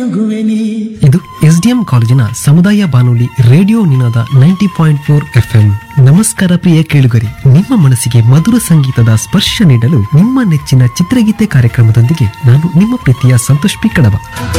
ಆಗುವೆನಿ. ಇದು ಎಸ್ಡಿಎಂ ಕಾಲೇಜಿನ ಸಮುದಾಯ ಬಾನುಲಿ ರೇಡಿಯೋ ನಿನಾದ 90.4 FM. ನಮಸ್ಕಾರ ಪ್ರಿಯ ಕೇಳುಗರಿ, ನಿಮ್ಮ ಮನಸ್ಸಿಗೆ ಮಧುರ ಸಂಗೀತದ ಸ್ಪರ್ಶ ನೀಡಲು ನಿಮ್ಮ ನೆಚ್ಚಿನ ಚಿತ್ರಗೀತೆ ಕಾರ್ಯಕ್ರಮದೊಂದಿಗೆ ನಾನು ನಿಮ್ಮ ಪ್ರೀತಿಯ ಸಂತೋಷ್ ಪಿ ಕಡಬ.